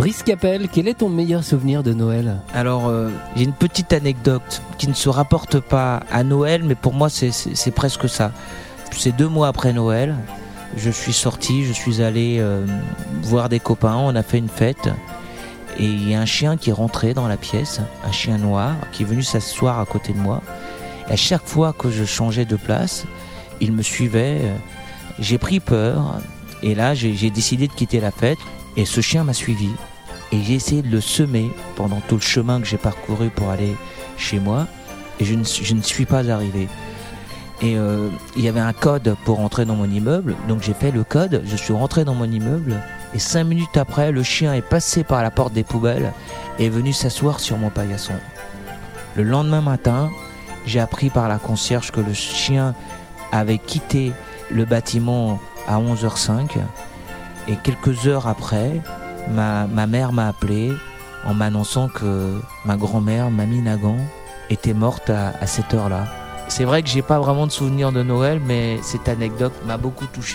Brice Capel, quel est ton meilleur souvenir de Noël ? Alors, j'ai une petite anecdote qui ne se rapporte pas à Noël, mais pour moi, c'est presque ça. C'est 2 mois après Noël, je suis sorti, je suis allé voir des copains, on a fait une fête. Et il y a un chien qui est rentré dans la pièce, un chien noir, qui est venu s'asseoir à côté de moi. Et à chaque fois que je changeais de place, il me suivait. J'ai pris peur, et là, j'ai décidé de quitter la fête. Et ce chien m'a suivi. Et j'ai essayé de le semer pendant tout le chemin que j'ai parcouru pour aller chez moi. Et je ne suis pas arrivé. Et il y avait un code pour rentrer dans mon immeuble. Donc j'ai fait le code, je suis rentré dans mon immeuble. Et 5 minutes après, le chien est passé par la porte des poubelles et est venu s'asseoir sur mon paillasson. Le lendemain matin, j'ai appris par la concierge que le chien avait quitté le bâtiment à 11h05. Et quelques heures après, ma mère m'a appelé en m'annonçant que ma grand-mère, Mamie Nagan, était morte à cette heure-là. C'est vrai que j'ai pas vraiment de souvenir de Noël, mais cette anecdote m'a beaucoup touché.